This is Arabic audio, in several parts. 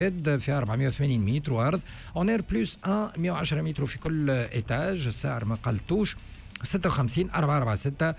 فيها 480 متر وارض اونير بلس 1 110 متر في كل ايتاج. السعر ما قلتوش 56 446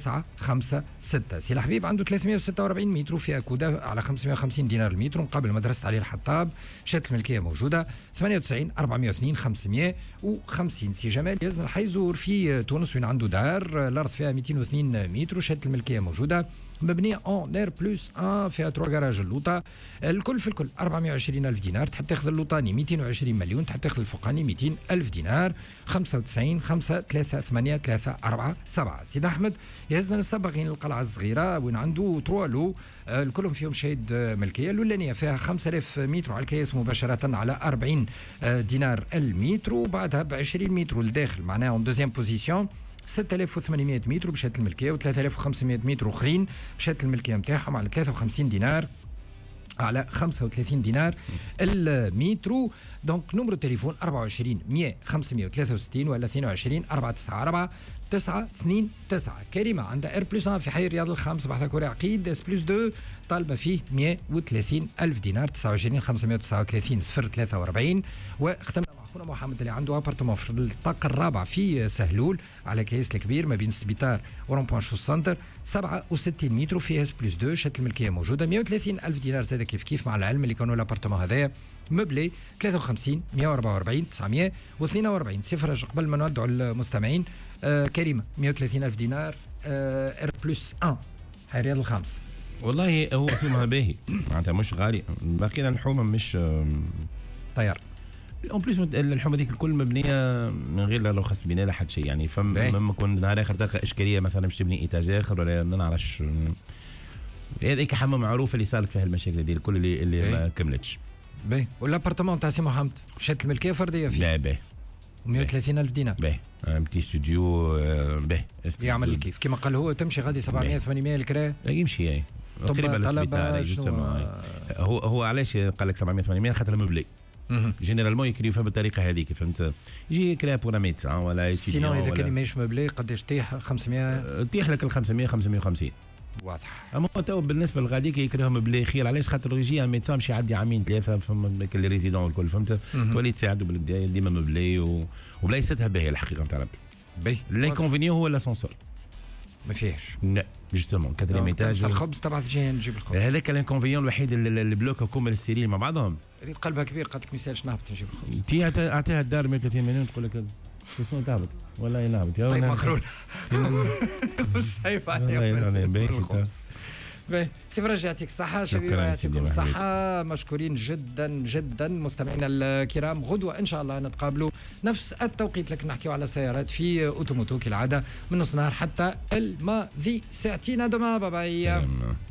956. سي الحبيب عنده 346 متر في أكودا على 550 دينار المتر مقابل مدرسة علي الحطاب. شهادة الملكية موجودة 98 402 550. سي جمال يزن حيزور في تونس وين عنده دار الأرض فيها 202 متر. شهادة الملكية موجودة مبنية اون اير بلس 1 فيها 3 جراج اللوطة. الكل في الكل 420 ألف دينار. تحب تاخذ اللوطاني 220 مليون. تحب تاخذ الفوقاني 200 ألف دينار. 95 5 3 8 3 4 7. سيد أحمد يهزنا للسابقين القلعة الصغيرة وين عنده تروالو الكلهم فيهم شهيد ملكية. الأولانية فيها 5000 متر على الكياس مباشرة على 40 دينار المتر وبعدها ب 20 متر للداخل معناها اون دوزيام بوزيسيون 6800 متر بشهادة الملكية و3500 متر أخرين بشهادة الملكية متاعهم على 53 دينار على 35 دينار المترو. دونك نمرو التليفون 24 100 563 ولا 22 494 929. كريمة عندها اير بلس في حي رياض الخامس بحث كوري عقيد اس بلس 2 طالبة فيه 130 ألف دينار 29 539 043. وختمنا مع اخونا محمد اللي عنده ابارتمون في الطاقة الرابعة في سهلول على كيس الكبير ما بين السبيطار ورompoint شو سنتر 67 متر فيه اس بلس 2. شهادة الملكية موجودة 130 ألف دينار زاد كيف مع العلم اللي كانوا الابارتمون هذايا مبلي 53 144 942. سفرج قبل ما نودعوا المستمعين كريمة 130 ألف دينار اير بلس 1 حي رياض الخامس. والله هو اسمها باهي معناتها مش غالي. باقي الحومه مش طيار اون بليس. الحومه ديك الكل مبنيه من غير لا رخص بناء لا حد شيء يعني. فما كون نهار اخر تلقى اشكاليه مثلا باش تبني ايتاج اخر ولا ما نعرفش. هذيك حمه معروفه اللي صارت فيها المشاكل دي الكل اللي ما كملتش. باهي والابارتمون تاع سي محمد شهادة الملكية فردية فيه. لا باهي 130 ألف دينار. باهي بتي استوديو باهي يعمل كيف كما قال هو تمشي غادي 700 800 الكرا يمشي يعني قريبه للسبيطار. هو علاش قال لك 700 800 خاطر مبلي جينيرالمون يكريو فيها بالطريقه هذيك فهمت. يجي كلا بور ميدسان ولا سينو اذا كان ماهيش مبلي قداش تيح 500 تيح لك ال 500 550 واضح. اما تو بالنسبه للغاديك يكرههم بلي خير علاش خاطر يجي ميدسان باش يعدي عامين ثلاثه فما كل ريزيدون الكل فهمت تولي تساعدوا ديما مبلي وبلايصتها باهيه الحقيقه نتاع ربي. باهي لانكونفينيون هو لاسانسور ما فيهش. لا جوستومون كاتريم ايتاج الخبز تبعث جاي نجيب الخبز. هذاك الانكونفينيون الوحيد البلوك هكوما السيريل مع بعضهم ريت قلبها كبير قالت لك ما يسالش نهبط نجيب الخبز. تي اعطيها الدار 130 مليون تقول لك شنو تهبط والله ينهبط. طيب مخرون مش سايف عليهم الخبز. سي فرج يعطيك الصحة شبيبة يعطيكم الصحة مشكورين جدا جدا مستمعينا الكرام. غدوة إن شاء الله نتقابلوا نفس التوقيت لكن نحكيو على سيارات في أوتوموتو كالعادة من نص نهار حتى الماضي ساعتين. دوما باي باي.